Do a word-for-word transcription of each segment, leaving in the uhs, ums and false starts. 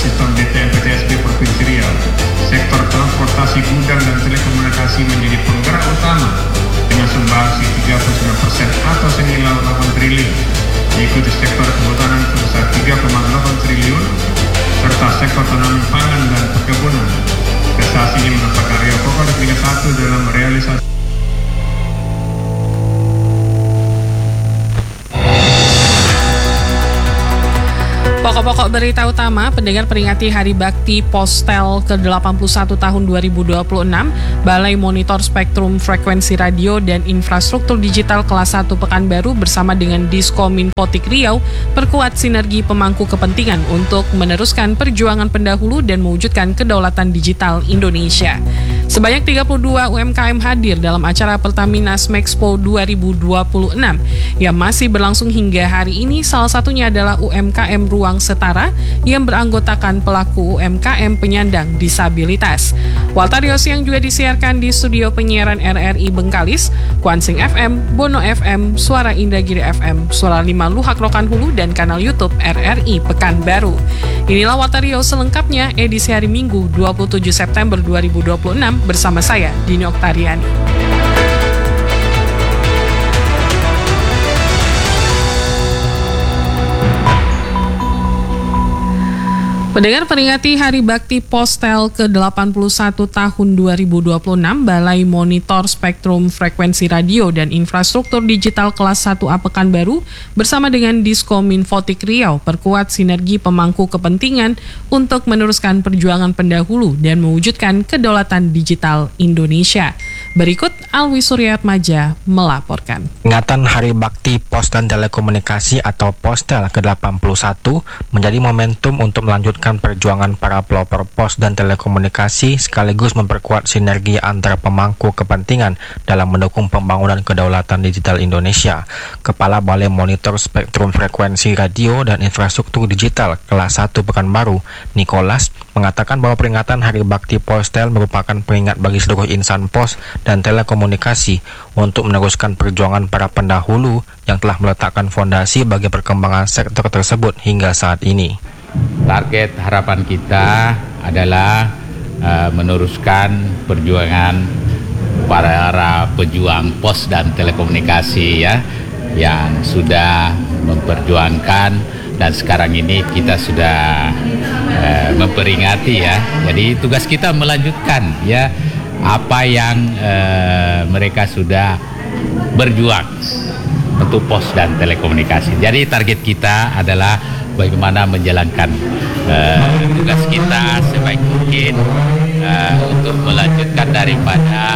sistem D T M P T S B Provinsi Riau, sektor transportasi gudang dan telekomunikasi menjadi penggerak utama dengan sumbangsi tiga puluh sembilan persen atau senilai delapan triliun, diikuti sektor kehutanan sebesar tiga koma delapan triliun, serta sektor tanaman pangan dan perkebunan. Prestasi ini merupakan Riau pokok di peringkat satu dalam realisasi. Pokok-pokok berita utama, pendengar peringati Hari Bakti Postel ke delapan puluh satu tahun dua ribu dua puluh enam, Balai Monitor Spektrum Frekuensi Radio dan Infrastruktur Digital kelas satu Pekanbaru bersama dengan Diskominfotik Riau perkuat sinergi pemangku kepentingan untuk meneruskan perjuangan pendahulu dan mewujudkan kedaulatan digital Indonesia. Sebanyak tiga puluh dua U M K M hadir dalam acara Pertamina Smexpo dua ribu dua puluh enam yang masih berlangsung hingga hari ini. Salah satunya adalah U M K M Ruang Setara yang beranggotakan pelaku U M K M penyandang disabilitas. Waltarios yang juga disiarkan di studio penyiaran R R I Bengkalis, Kuansing F M, Bono F M, Suara Indragiri F M, Suara lima Luhak Rokan Hulu, dan kanal YouTube R R I Pekanbaru. Inilah Waltarios selengkapnya edisi hari Minggu dua puluh tujuh September dua ribu dua puluh enam bersama saya, Dini Oktariani. Pendengar peringati Hari Bakti Postel ke delapan puluh satu tahun dua ribu dua puluh enam, Balai Monitor Spektrum Frekuensi Radio dan Infrastruktur Digital kelas satu A Pekanbaru bersama dengan Diskominfotik Riau perkuat sinergi pemangku kepentingan untuk meneruskan perjuangan pendahulu dan mewujudkan kedaulatan digital Indonesia. Berikut Alwi Suryatmaja melaporkan. Peringatan Hari Bakti Pos dan Telekomunikasi atau Postel ke delapan puluh satu menjadi momentum untuk melanjutkan perjuangan para pelopor pos dan telekomunikasi sekaligus memperkuat sinergi antara pemangku kepentingan dalam mendukung pembangunan kedaulatan digital Indonesia. Kepala Balai Monitor Spektrum Frekuensi Radio dan Infrastruktur Digital kelas satu Pekanbaru, Nicholas, mengatakan bahwa peringatan Hari Bakti Postel merupakan pengingat bagi seluruh insan pos dan telekomunikasi untuk meneruskan perjuangan para pendahulu yang telah meletakkan fondasi bagi perkembangan sektor tersebut hingga saat ini. Target harapan kita adalah uh, meneruskan perjuangan para pejuang pos dan telekomunikasi ya, yang sudah memperjuangkan dan sekarang ini kita sudah uh, memperingati ya. Jadi tugas kita melanjutkan ya apa yang uh, mereka sudah berjuang untuk pos dan telekomunikasi. Jadi target kita adalah bagaimana menjalankan uh, tugas kita sebaik mungkin uh, untuk melanjutkan daripada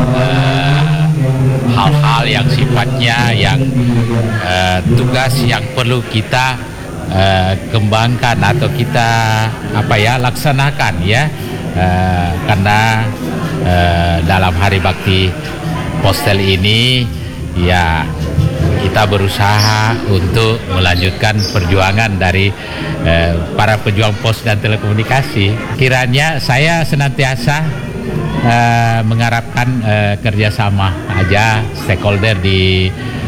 uh, hal-hal yang sifatnya yang uh, tugas yang perlu kita uh, kembangkan atau kita apa ya laksanakan ya uh, karena uh, dalam Hari Bakti Postel ini ya kita berusaha untuk melanjutkan perjuangan dari eh, para pejuang pos dan telekomunikasi. Kiranya saya senantiasa eh, mengharapkan eh, kerjasama aja stakeholder di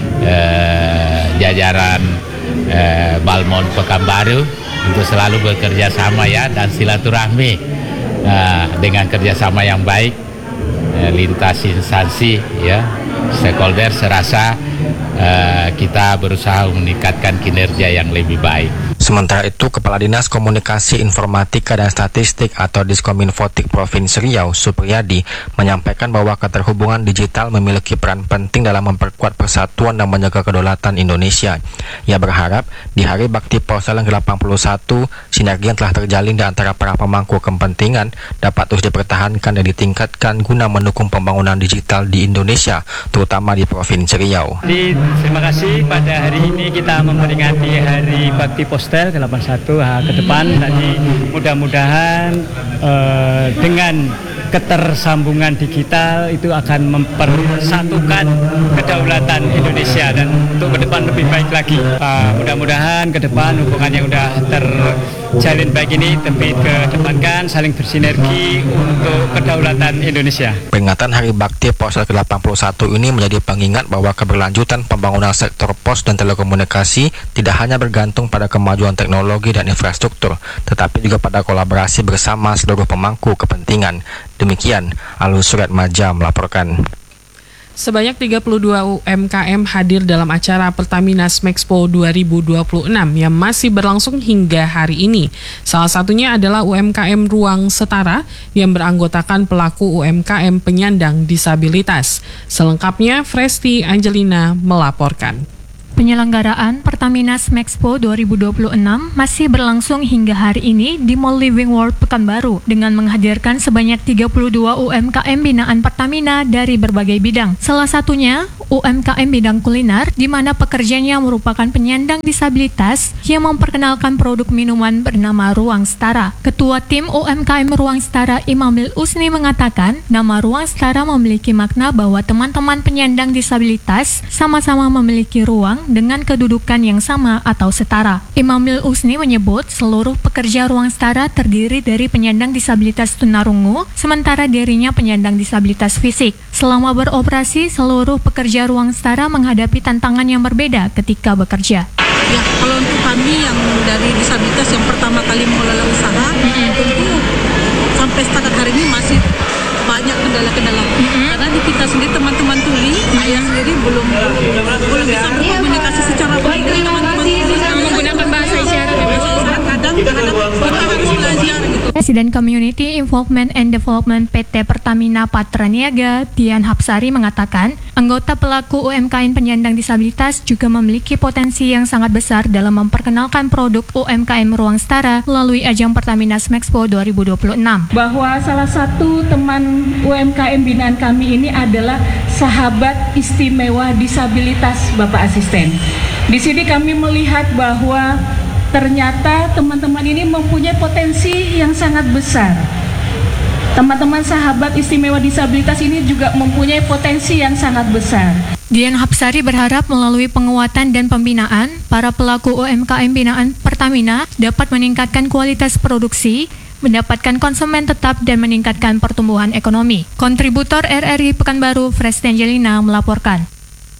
eh, jajaran eh, Balmon Pekanbaru untuk selalu bekerja sama ya dan silaturahmi eh, dengan kerjasama yang baik eh, lintas instansi ya stakeholder. Serasa Uh, kita berusaha meningkatkan kinerja yang lebih baik. Sementara itu, Kepala Dinas Komunikasi Informatika dan Statistik atau Diskominfotik Provinsi Riau, Supriyadi, menyampaikan bahwa keterhubungan digital memiliki peran penting dalam memperkuat persatuan dan menjaga kedaulatan Indonesia. Ia berharap di Hari Bakti Postel yang ke delapan puluh satu, sinergi yang telah terjalin di antara para pemangku kepentingan dapat terus dipertahankan dan ditingkatkan guna mendukung pembangunan digital di Indonesia, terutama di Provinsi Riau. Di, terima kasih pada hari ini kita memperingati Hari Bakti Postel ke delapan puluh satu ha, ke depan nanti mudah-mudahan uh, dengan ketersambungan digital itu akan mempersatukan kedaulatan Indonesia dan untuk ke depan lebih baik lagi. Uh, mudah-mudahan ke depan hubungannya udah ter jalin baik ini lebih kedepankan, saling bersinergi untuk kedaulatan Indonesia. Peringatan Hari Bakti Pos ke delapan puluh satu ini menjadi pengingat bahwa keberlanjutan pembangunan sektor pos dan telekomunikasi tidak hanya bergantung pada kemajuan teknologi dan infrastruktur, tetapi juga pada kolaborasi bersama seluruh pemangku kepentingan. Demikian, Alus Surat Maja melaporkan. Sebanyak tiga puluh dua U M K M hadir dalam acara Pertamina Smexpo dua ribu dua puluh enam yang masih berlangsung hingga hari ini. Salah satunya adalah U M K M Ruang Setara yang beranggotakan pelaku U M K M penyandang disabilitas. Selengkapnya, Fresti Angelina melaporkan. Penyelenggaraan Pertamina Smexpo dua ribu dua puluh enam masih berlangsung hingga hari ini di Mall Living World Pekanbaru dengan menghadirkan sebanyak tiga puluh dua U M K M binaan Pertamina dari berbagai bidang. Salah satunya U M K M bidang kuliner di mana pekerjanya merupakan penyandang disabilitas yang memperkenalkan produk minuman bernama Ruang Setara. Ketua tim U M K M Ruang Setara Imamil Usni mengatakan, nama Ruang Setara memiliki makna bahwa teman-teman penyandang disabilitas sama-sama memiliki ruang dengan kedudukan yang sama atau setara. Imamil Usni menyebut seluruh pekerja Ruang Setara terdiri dari penyandang disabilitas tunarungu, sementara dirinya penyandang disabilitas fisik. Selama beroperasi, seluruh pekerja Ruang Setara menghadapi tantangan yang berbeda ketika bekerja. Ya, kalau untuk kami yang dari disabilitas yang pertama kali mengelola usaha, mm-hmm. tentu sampai setakat hari ini masih banyak kendala-kendala. Mm-hmm. Karena di kita sendiri teman-teman tuli, mm-hmm. ayah sendiri belum belum bisa berkomunikasi secara baik dengan teman-teman tuli. Menggunakan bahasa isyarat, bahasa isyarat kadang kadang kita harus belajar gitu. Presiden Community Involvement and Development P T Pertamina Patraniaga, Dian Hapsari mengatakan, anggota pelaku U M K M penyandang disabilitas juga memiliki potensi yang sangat besar dalam memperkenalkan produk U M K M Ruang Setara melalui ajang Pertamina Smexpo dua ribu dua puluh enam. Bahwa salah satu teman U M K M binaan kami ini adalah sahabat istimewa disabilitas Bapak Asisten. Di sini kami melihat bahwa ternyata teman-teman ini mempunyai potensi yang sangat besar. Teman-teman sahabat istimewa disabilitas ini juga mempunyai potensi yang sangat besar. Dian Hapsari berharap melalui penguatan dan pembinaan, para pelaku U M K M binaan Pertamina dapat meningkatkan kualitas produksi, mendapatkan konsumen tetap dan meningkatkan pertumbuhan ekonomi. Kontributor R R I Pekanbaru, Fresti Angelina melaporkan.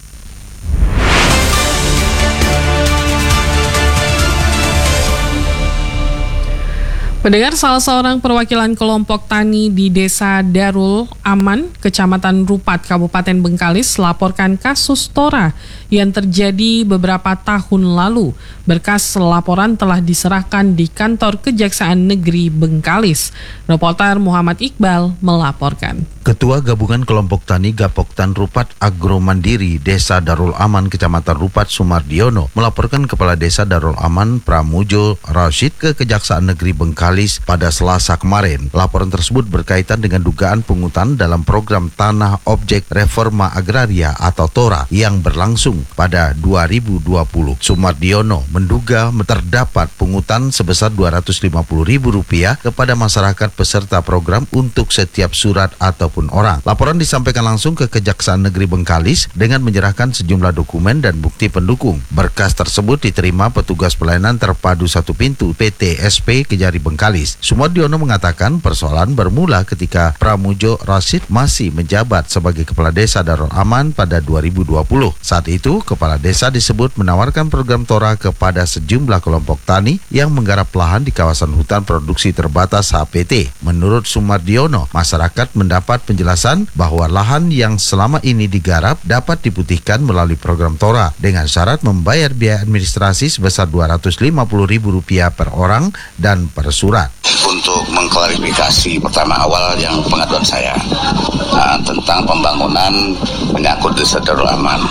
Pendengar, salah seorang perwakilan kelompok tani di Desa Darul Aman, Kecamatan Rupat, Kabupaten Bengkalis, laporkan kasus Tora yang terjadi beberapa tahun lalu. Berkas laporan telah diserahkan di kantor Kejaksaan Negeri Bengkalis. Reporter Muhammad Iqbal melaporkan. Ketua Gabungan Kelompok Tani Gapoktan Rupat Agro Mandiri Desa Darul Aman Kecamatan Rupat Sumardiono melaporkan Kepala Desa Darul Aman Pramujo Rashid ke Kejaksaan Negeri Bengkalis pada Selasa kemarin. Laporan tersebut berkaitan dengan dugaan pungutan dalam program Tanah Objek Reforma Agraria atau Tora yang berlangsung pada dua ribu dua puluh. Sumardiono menduga terdapat pungutan sebesar dua ratus lima puluh ribu rupiah kepada masyarakat peserta program untuk setiap surat atau orang. Laporan disampaikan langsung ke Kejaksaan Negeri Bengkalis dengan menyerahkan sejumlah dokumen dan bukti pendukung. Berkas tersebut diterima petugas pelayanan terpadu satu pintu P T S P Kejari Bengkalis. Sumardiono mengatakan persoalan bermula ketika Pramujo Rashid masih menjabat sebagai Kepala Desa Darul Aman pada dua ribu dua puluh. Saat itu, Kepala Desa disebut menawarkan program Tora kepada sejumlah kelompok tani yang menggarap lahan di kawasan hutan produksi terbatas H P T. Menurut Sumardiono, masyarakat mendapat penjelasan bahwa lahan yang selama ini digarap dapat diputihkan melalui program Tora dengan syarat membayar biaya administrasi sebesar dua ratus lima puluh ribu rupiah per orang dan per surat. Untuk mengklarifikasi pertama awal yang pengaduan saya uh, tentang pembangunan menyangkut Desa Darul Aman.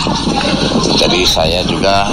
Jadi saya juga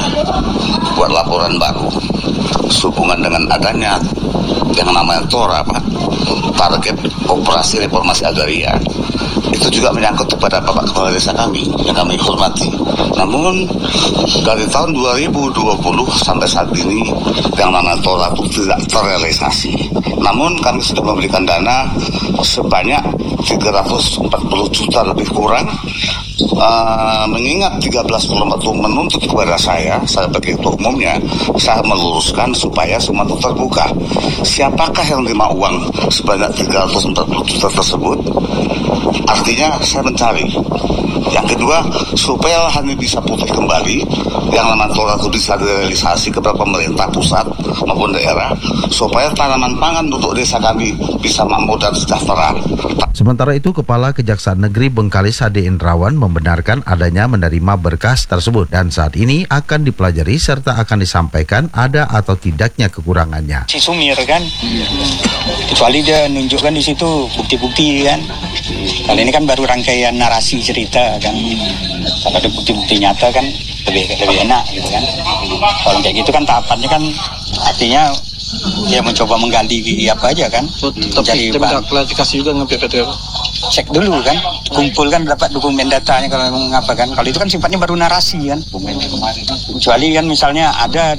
buat laporan baru sehubungan dengan adanya yang namanya Tora, Pak, target operasi reformasi agraria. Itu juga menyangkut kepada Bapak Kepala Desa kami yang kami hormati. Namun dari tahun dua ribu dua puluh sampai saat ini yang namanya Tora itu tidak terrealisasi. Namun kami sudah memberikan dana sebanyak tiga ratus empat puluh juta lebih kurang Uh, mengingat tiga belas kelompok itu menuntut kepada saya, saya sebagai ketua umumnya, saya meluruskan supaya semua itu terbuka. Siapakah yang menerima uang sebanyak tiga ratus empat puluh juta tersebut? Artinya saya mencari. Yang kedua, supaya lahan ini bisa pulih kembali, yang namanya tolak itu bisa direalisasi kepada pemerintah pusat maupun daerah, supaya tanaman pangan untuk desa kami bisa makmur dan sejahtera. Sementara itu, Kepala Kejaksaan Negeri Bengkalis Hadi Indrawan membenarkan adanya menerima berkas tersebut dan saat ini akan dipelajari serta akan disampaikan ada atau tidaknya kekurangannya. Si Sumir kan, kecuali dia nunjukkan di situ bukti-bukti kan. Kali ini kan baru rangkaian narasi cerita kan. Kalau ada bukti-bukti nyata kan lebih lebih enak gitu kan. Kalau kayak gitu kan tahapannya kan artinya ya mencoba menggali apa aja kan. Tapi kita minta klarifikasi juga dengan P P T. Cek dulu kan, kumpulkan dapat dokumen datanya kalau memang apa kan. Kalau itu kan sifatnya baru narasi kan. Kecuali kan misalnya ada